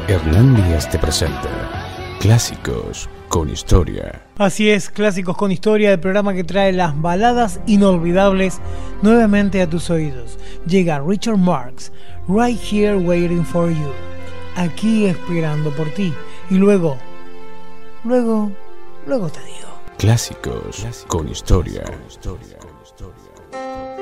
Hernán Díaz te presenta Clásicos con Historia. Así es, Clásicos con Historia, el programa que trae las baladas inolvidables nuevamente a tus oídos. Llega Richard Marx, Right Here Waiting for You, aquí esperando por ti. Y luego te digo. Clásicos con Historia.